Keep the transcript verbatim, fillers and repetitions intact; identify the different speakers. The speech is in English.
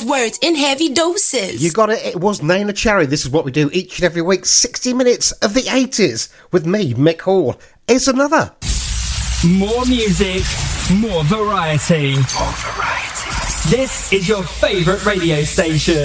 Speaker 1: of words in heavy doses.
Speaker 2: You got it. It was Neneh Cherry. This is what we do each and every week. sixty minutes of the eighties with me, Mick Hall. It's another.
Speaker 3: More music, more variety.
Speaker 4: More variety.
Speaker 3: This is your favourite radio station.